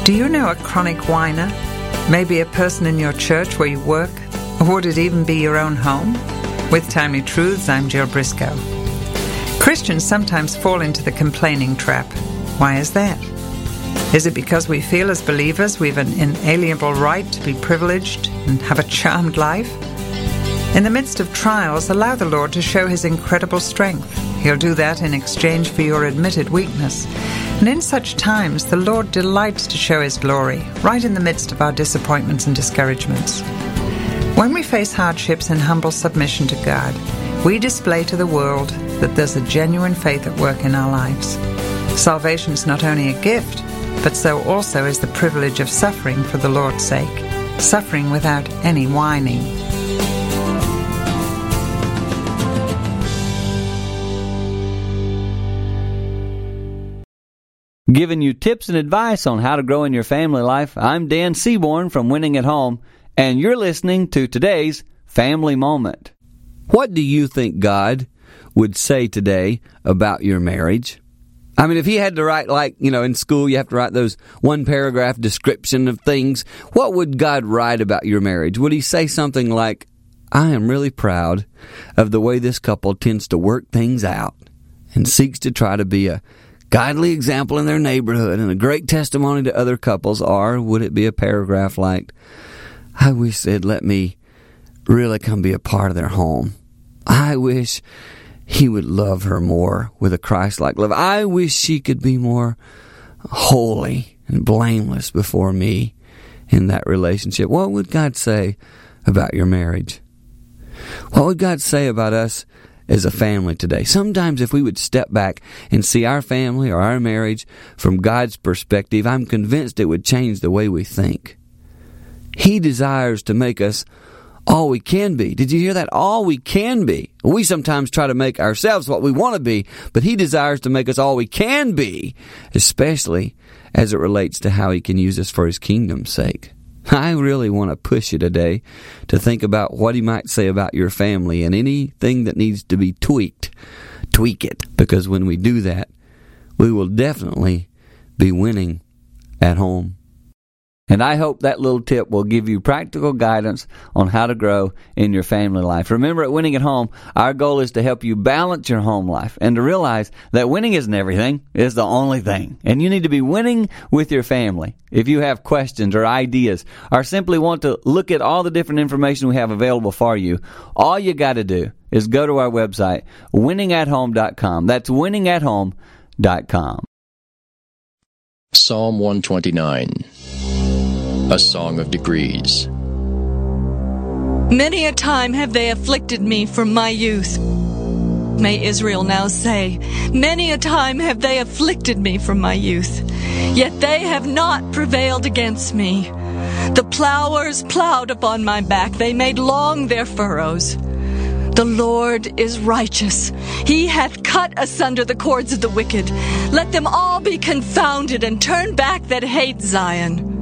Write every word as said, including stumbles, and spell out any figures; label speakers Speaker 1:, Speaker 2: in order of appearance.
Speaker 1: Do you know a chronic whiner? Maybe a person in your church where you work? Or would it even be your own home? With Timely Truths, I'm Jill Briscoe. Christians sometimes fall into the complaining trap. Why is that? Is it because we feel as believers we've an inalienable right to be privileged and have a charmed life? In the midst of trials, allow the Lord to show His incredible strength. He'll do that in exchange for your admitted weakness. And in such times, the Lord delights to show His glory, right in the midst of our disappointments and discouragements. When we face hardships in humble submission to God, we display to the world that there's a genuine faith at work in our lives. Salvation is not only a gift, but so also is the privilege of suffering for the Lord's sake, suffering without any whining.
Speaker 2: Giving you tips and advice on how to grow in your family life, I'm Dan Seaborn from Winning at Home, and you're listening to today's Family Moment. What do you think God would say today about your marriage? I mean, if He had to write, like, you know, in school you have to write those one-paragraph description of things, what would God write about your marriage? Would He say something like, I am really proud of the way this couple tends to work things out and seeks to try to be a godly example in their neighborhood and a great testimony to other couples? Or would it be a paragraph like, I wish they'd let me really come be a part of their home. I wish he would love her more with a Christ-like love. I wish she could be more holy and blameless before me in that relationship. What would God say about your marriage? What would God say about us as a family today? Sometimes if we would step back and see our family or our marriage from God's perspective, I'm convinced it would change the way we think. He desires to make us all we can be. Did you hear that? All we can be. We sometimes try to make ourselves what we want to be, but He desires to make us all we can be, especially as it relates to how He can use us for His kingdom's sake. I really want to push you today to think about what He might say about your family, and anything that needs to be tweaked, tweak it. Because when we do that, we will definitely be winning at home. And I hope that little tip will give you practical guidance on how to grow in your family life. Remember, at Winning at Home, our goal is to help you balance your home life and to realize that winning isn't everything, it's the only thing. And you need to be winning with your family. If you have questions or ideas or simply want to look at all the different information we have available for you, all you got to do is go to our website, winning at home dot com. That's winning at home dot com.
Speaker 3: Psalm one twenty-nine. A Song of Degrees.
Speaker 4: Many a time have they afflicted me from my youth. May Israel now say, many a time have they afflicted me from my youth, yet they have not prevailed against me. The plowers plowed upon my back, they made long their furrows. The Lord is righteous. He hath cut asunder the cords of the wicked. Let them all be confounded and turn back that hate Zion.